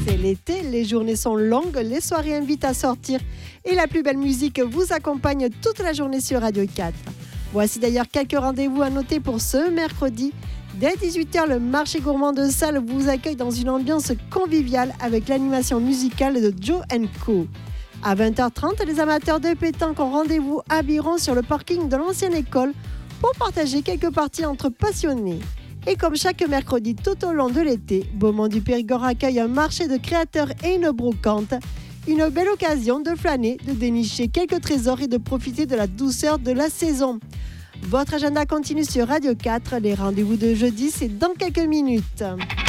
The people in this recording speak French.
C'est l'été, les journées sont longues, les soirées invitent à sortir et la plus belle musique vous accompagne toute la journée sur Radio 4. Voici d'ailleurs quelques rendez-vous à noter pour ce mercredi. Dès 18h, le marché gourmand de Salles vous accueille dans une ambiance conviviale avec l'animation musicale de Joe & Co. À 20h30, les amateurs de pétanque ont rendez-vous à Biron sur le parking de l'ancienne école pour partager quelques parties entre passionnés. Et comme chaque mercredi tout au long de l'été, Beaumont du Périgord accueille un marché de créateurs et une brocante. Une belle occasion de flâner, de dénicher quelques trésors et de profiter de la douceur de la saison. Votre agenda continue sur Radio 4. Les rendez-vous de jeudi, c'est dans quelques minutes.